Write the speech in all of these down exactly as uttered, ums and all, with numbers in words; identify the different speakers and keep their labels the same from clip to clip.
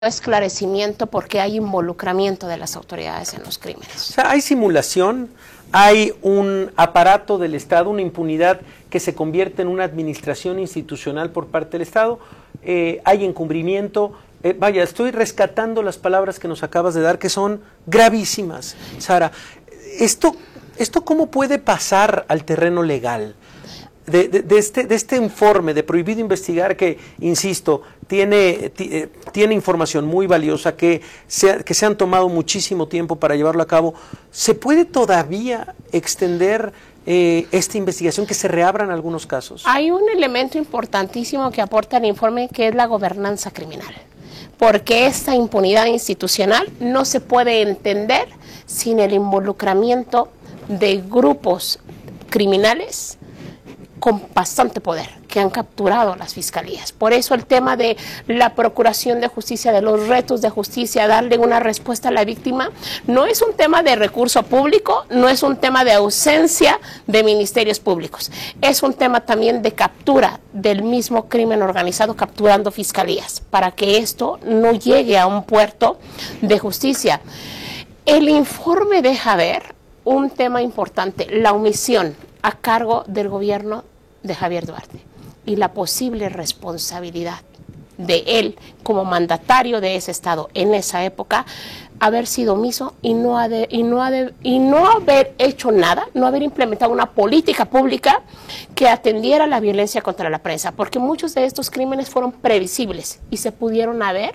Speaker 1: esclarecimiento porque hay involucramiento de las autoridades en los crímenes.
Speaker 2: O sea, hay simulación, hay un aparato del Estado, una impunidad que se convierte en una administración institucional por parte del Estado, eh, hay encubrimiento. Eh, vaya, estoy rescatando las palabras que nos acabas de dar, que son gravísimas, Sara. ¿Esto, esto cómo puede pasar al terreno legal? De, de, de, este, de este informe de Prohibido Investigar que, insisto, tiene, tiene información muy valiosa, que se, que se han tomado muchísimo tiempo para llevarlo a cabo, ¿se puede todavía extender eh, esta investigación, que se reabran algunos casos?
Speaker 1: Hay un elemento importantísimo que aporta el informe, que es la gobernanza criminal, porque esta impunidad institucional no se puede entender sin el involucramiento de grupos criminales con bastante poder, que han capturado las fiscalías. Por eso el tema de la procuración de justicia, de los retos de justicia, darle una respuesta a la víctima, no es un tema de recurso público, no es un tema de ausencia de ministerios públicos, es un tema también de captura del mismo crimen organizado, capturando fiscalías, para que esto no llegue a un puerto de justicia. El informe deja ver un tema importante, la omisión a cargo del gobierno de Javier Duarte y la posible responsabilidad de él como mandatario de ese estado en esa época, haber sido omiso y no, ha de, y, no ha de, y no haber hecho nada, no haber implementado una política pública que atendiera la violencia contra la prensa, porque muchos de estos crímenes fueron previsibles y se pudieron haber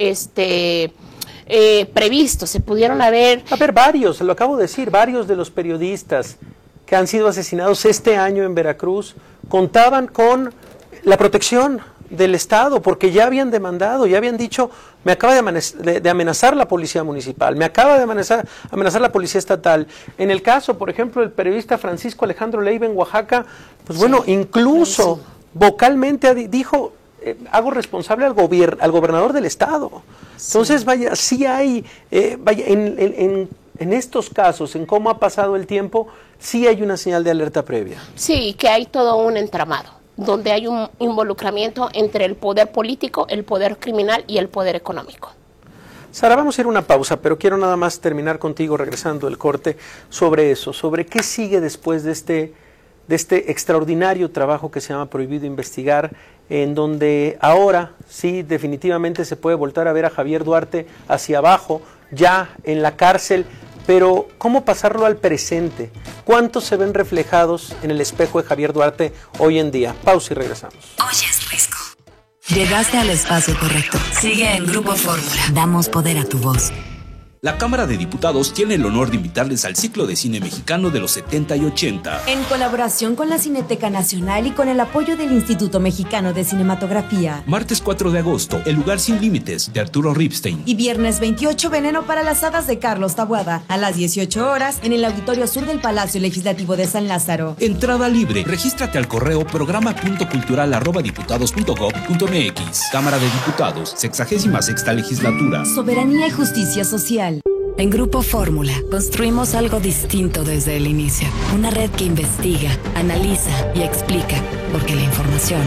Speaker 1: este eh, previsto, se pudieron haber...
Speaker 2: A ver, varios, lo acabo de decir, varios de los periodistas que han sido asesinados este año en Veracruz contaban con la protección del Estado, porque ya habían demandado, ya habían dicho, me acaba de, de, de amenazar la policía municipal, me acaba de amenazar, amenazar la policía estatal. En el caso, por ejemplo, del periodista Francisco Alejandro Leiva en Oaxaca, pues sí, bueno, incluso sí. vocalmente dijo, eh, hago responsable al, gobier al gobernador del Estado. Sí. Entonces, vaya, sí hay, eh, vaya, en, en, en, en estos casos, en cómo ha pasado el tiempo, sí hay una señal de alerta previa.
Speaker 1: Sí, que hay todo un entramado, donde hay un involucramiento entre el poder político, el poder criminal y el poder económico.
Speaker 2: Sara, vamos a ir a una pausa, pero quiero nada más terminar contigo, regresando del corte, sobre eso, sobre qué sigue después de este, de este extraordinario trabajo que se llama Prohibido Investigar, en donde ahora sí definitivamente se puede voltar a ver a Javier Duarte hacia abajo, ya en la cárcel. Pero, ¿cómo pasarlo al presente? ¿Cuántos se ven reflejados en el espejo de Javier Duarte hoy en día? Pausa y regresamos.
Speaker 3: Oyes Risco. Llegaste al espacio correcto. Sigue en Grupo Fórmula. Damos poder a tu voz.
Speaker 4: La Cámara de Diputados tiene el honor de invitarles al ciclo de cine mexicano de los setenta y ochenta.
Speaker 5: En colaboración con la Cineteca Nacional y con el apoyo del Instituto Mexicano de Cinematografía.
Speaker 4: Martes cuatro de agosto, El lugar sin límites, de Arturo Ripstein.
Speaker 5: Y viernes veintiocho, Veneno para las hadas, de Carlos Taboada, a las dieciocho horas, en el Auditorio Sur del Palacio Legislativo de San Lázaro.
Speaker 4: Entrada libre. Regístrate al correo programa punto cultural arroba diputados punto gob punto mx. Cámara de Diputados, sexagésima sexta legislatura.
Speaker 5: Soberanía y justicia social.
Speaker 3: En Grupo Fórmula construimos algo distinto desde el inicio. Una red que investiga, analiza y explica, porque la información